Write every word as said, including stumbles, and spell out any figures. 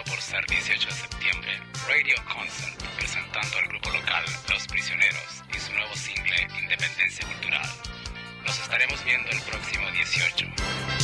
por ser dieciocho de septiembre, Radio Concert, presentando al grupo local Los Prisioneros y su nuevo single Independencia Cultural. Nos estaremos viendo el próximo dieciocho.